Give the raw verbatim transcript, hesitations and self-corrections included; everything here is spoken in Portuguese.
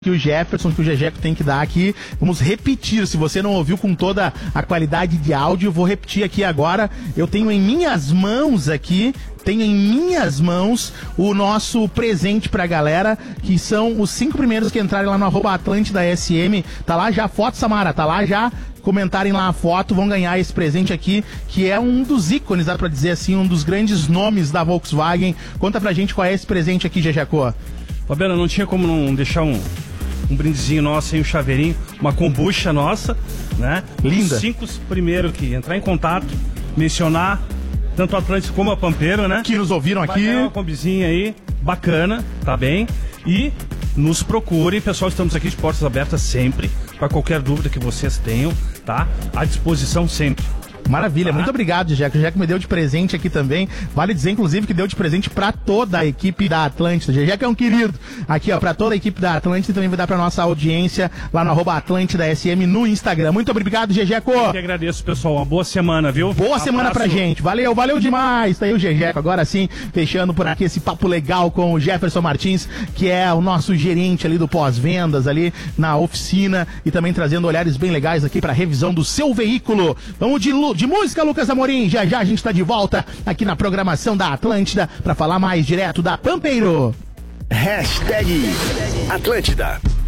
que o Jefferson, que o Jejeco tem que dar aqui. Vamos repetir, se você não ouviu com toda a qualidade de áudio, eu vou repetir aqui agora. Eu tenho em minhas mãos aqui, tenho em minhas mãos o nosso presente pra galera, que são os cinco primeiros que entrarem lá no arroba Atlântida S M. Tá lá já a foto, Samara, tá lá já. Comentarem lá a foto, vão ganhar esse presente aqui, que é um dos ícones, dá pra dizer assim, um dos grandes nomes da Volkswagen. Conta pra gente qual é esse presente aqui, Jejeco. Fabiana, não tinha como não deixar um, um brindezinho nosso aí, um chaveirinho, uma kombucha nossa, né? Linda. Os cinco primeiros que entrar em contato, mencionar tanto a Atlântida como a Pampeiro, né? Que nos ouviram aqui. Vai uma kombizinha aí, bacana, tá bem? E nos procurem, pessoal, estamos aqui de portas abertas sempre, para qualquer dúvida que vocês tenham, tá? À disposição sempre. Maravilha, tá? Muito obrigado, Jejeco. O Jejeco me deu de presente aqui também. Vale dizer, inclusive, que deu de presente pra toda a equipe da Atlântida. Jejeco é um querido. Aqui, ó, pra toda a equipe da Atlântida e também vai dar pra nossa audiência lá no arroba Atlântida S M no Instagram. Muito obrigado, Jejeco. Eu que agradeço, pessoal. Uma boa semana, viu? Boa Abraço. semana pra gente. Valeu, valeu demais. Tá aí o Jejeco. Agora sim, fechando por aqui esse papo legal com o Jefferson Martins, que é o nosso gerente ali do pós-vendas ali na oficina e também trazendo olhares bem legais aqui pra revisão do seu veículo. Vamos de, de música, Lucas Amorim. Já já a gente tá de volta aqui na programação da Atlântida pra falar mais direto da Pampeiro. Hashtag Atlântida.